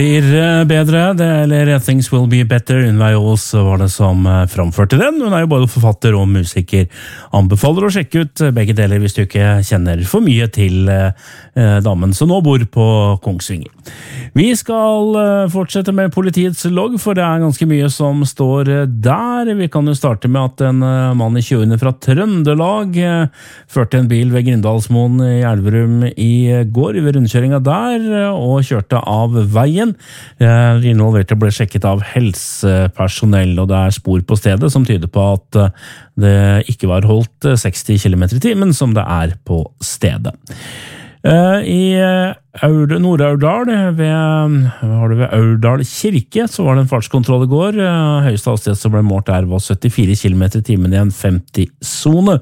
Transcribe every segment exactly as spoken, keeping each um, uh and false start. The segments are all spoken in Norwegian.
blir bedre, det, eller Things Will Be Better. Ynva Jås var det som framførte den. Hun er jo både forfatter og musiker. Anbefaler å sjekke ut begge deler hvis du ikke kjenner for mye til eh, damen som nå bor på Kongsvinger. Vi skal eh, fortsette med politiets logg, for det er ganske mye som står der. Vi kan jo starte med at en eh, mann i tjueårene fra Trøndelag eh, førte en bil ved Grindalsmoen i Elverum i går ved rundkjøringa der, og kjørte av veien. De involverte ble sjekket av helsepersonell, og det er spor på stedet som tyder på at det ikke var holdt seksti kilometer i timen som det er på stedet. I Nord-Aurdal, ved, ved Aurdal kirke, så var det en fartskontroll i går. Høyeste hastighet som ble målt der var syttifire kilometer i timen i en femti-sone,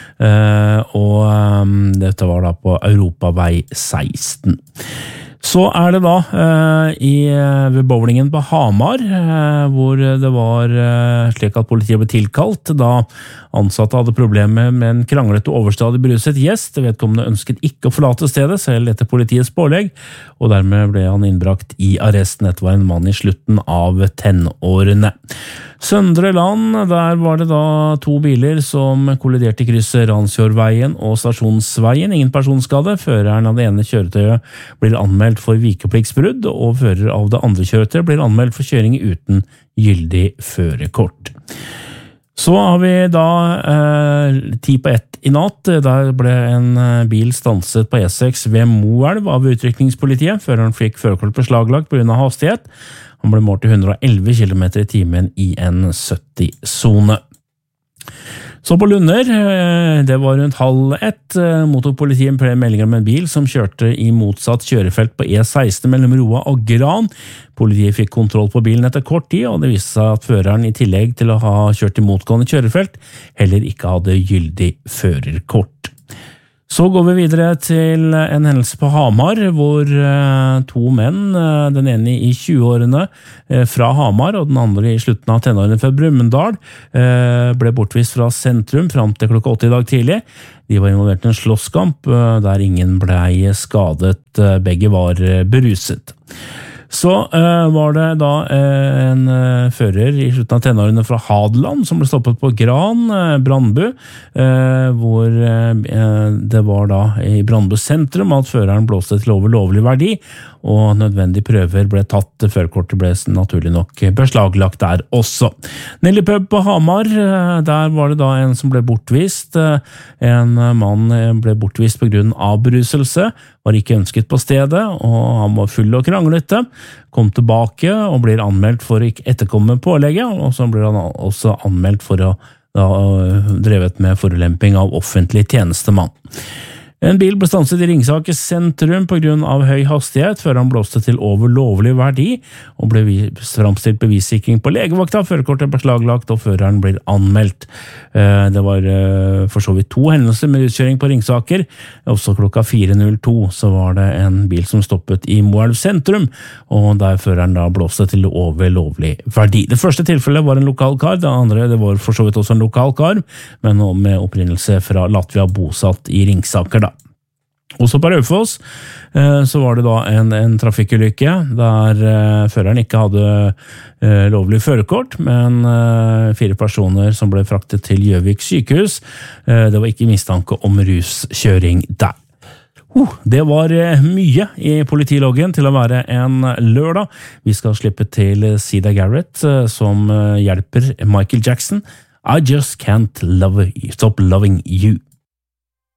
og dette var da på Europavei seksten. Så er det da eh, i, ved bowlingen på Hamar, eh, hvor det var eh, slik at politiet ble tilkalt da ansatte hadde problemer med en kranglet og overstadig beruset gjest. Vedkommende ønsket ikke å forlate stedet, selv etter politiets pålegg, og dermed ble han innbrakt i arresten. Dette var en mann i slutten av tenårene. Søndre Land, der var det da to biler som kolliderte i krysset Ransjordveien og Stasjonsveien. Ingen personskade. Føreren av det ene kjøretøyet blir anmeldt for vikepliktsbrudd, og fører av det andre kjøretøyet blir anmeldt for kjøring uten gyldig førerkort. Så har vi da eh, ti på ett i natt. Der ble en bil stanset på E seks ved Moelv av utrykningspolitiet. Føreren fikk førerkort beslaglagt på grunn av hastighet. Han ble målt til hundre og elleve kilometer i timen i en sytti-sone. Så på Lunder, det var rundt halv ett, mottok politiet en melding om en bil som kjørte i motsatt kjørefelt på E seksten mellom Roa og Gran. Politiet fikk kontroll på bilen etter kort tid, og det viste seg at føreren i tillegg til å ha kjørt i motgående kjørefelt, heller ikke hadde gyldig førerkort. Så går vi videre til en hendelse på Hamar, hvor to menn, den ene i tjueårene fra Hamar og den andre i slutten av tenårene fra Brumunddal, ble bortvist fra sentrum frem til klokka åtte i dag tidlig. De var involvert i en slåsskamp der ingen ble skadet, begge var beruset. Så uh, var det da uh, en uh, fører i slutten av tenårene fra Hadeland som ble stoppet på Gran, uh, Brandbu, uh, hvor uh, det var da i Brandbu sentrum at føreren blåste til over lovlig verdi, og nødvendige prøver ble tatt. Førerkortet ble naturlig nok beslaglagt der også. Nelly Pub på Hamar, uh, der var det da en som ble bortvist. Uh, en mann ble bortvist på grunn av beruselse, var ikke ønsket på stedet, og han var full og kranglete, kom tilbake og blir anmeldt for å ikke etterkomme pålegget, og så blir han også anmeldt for å ha drevet med forulemping av offentlig tjenestemann. En bil ble stanset i Ringsaker sentrum på grunn av høy hastighet, før han blåste til over lovlig verdi, og ble framstilt bevissikring på legevakta, førerkortet beslaglagt, og føreren blir anmeldt. Det var for så vidt to hendelser med utkjøring på Ringsaker. Også klokka fire null to så var det en bil som stoppet i Moelv sentrum, og der føreren da blåste til over lovlig verdi. Det første tilfellet var en lokal kar, det andre det var for så vidt også en lokal kar, men med opprinnelse fra Latvia, bosatt i Ringsaker da. Også på Raufoss så var det da en, en trafikkulykke der uh, føreren ikke hadde uh, lovlig førerkort, men uh, fire personer som ble fraktet til Gjøvik sykehus. Uh, det var ikke mistanke om ruskjøring der. Uh, det var uh, mye i politiloggen til å være en lørdag. Vi skal slippe til Sida Garrett uh, som uh, hjelper Michael Jackson. I just can't love you, stop loving you.